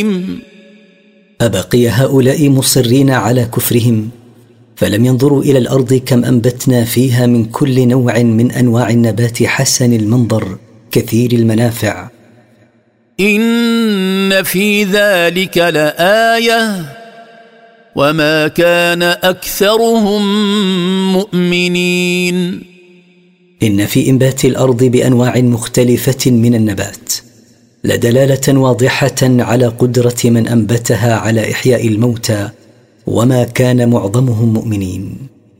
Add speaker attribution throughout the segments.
Speaker 1: أبقي هؤلاء مصرين على كفرهم، فلم ينظروا إلى الأرض كم أنبتنا فيها من كل نوع من أنواع النبات حسن المنظر كثير المنافع.
Speaker 2: إن في ذلك لآية وما كان أكثرهم مؤمنين.
Speaker 1: إن في إنبات الأرض بأنواع مختلفة من النبات لدلالة واضحة على قدرة من أنبتها على إحياء الموتى، وما كان معظمهم مؤمنين.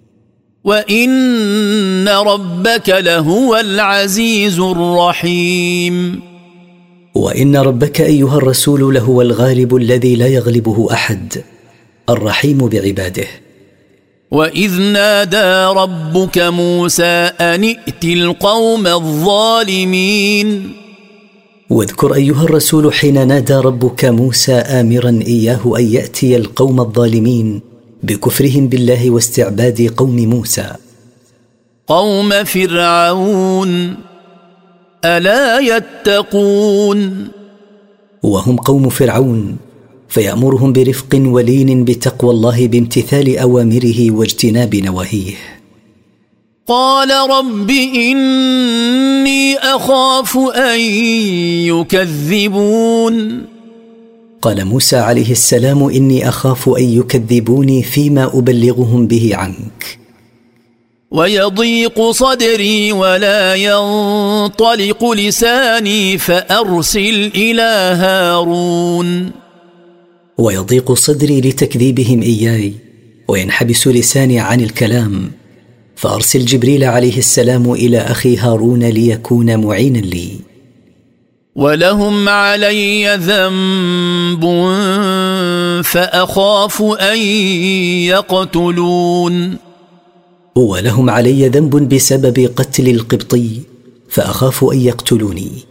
Speaker 2: وإن ربك لهو العزيز الرحيم.
Speaker 1: وإن ربك أيها الرسول لهو الغالب الذي لا يغلبه أحد، الرحيم بعباده.
Speaker 2: وإذ نادى ربك موسى أن ائت القوم الظالمين.
Speaker 1: واذكر أيها الرسول حين نادى ربك موسى آمرا إياه أن يأتي القوم الظالمين بكفرهم بالله واستعباد قوم موسى.
Speaker 2: قوم فرعون ألا يتقون.
Speaker 1: وهم قوم فرعون، فيأمرهم برفق ولين بتقوى الله بامتثال أوامره واجتناب نواهيه.
Speaker 2: قال رب إني أخاف أن يكذبون.
Speaker 1: قال موسى عليه السلام إني أخاف أن يكذبوني فيما أبلغهم به عنك.
Speaker 2: ويضيق صدري ولا ينطلق لساني فأرسل إلى هارون.
Speaker 1: ويضيق صدري لتكذيبهم إياي وينحبس لساني عن الكلام، فأرسل جبريل عليه السلام إلى أخي هارون ليكون معينا لي.
Speaker 2: ولهم علي ذنب فأخاف أن يقتلون.
Speaker 1: ولهم علي ذنب بسبب قتل القبطي، فأخاف أن يقتلوني.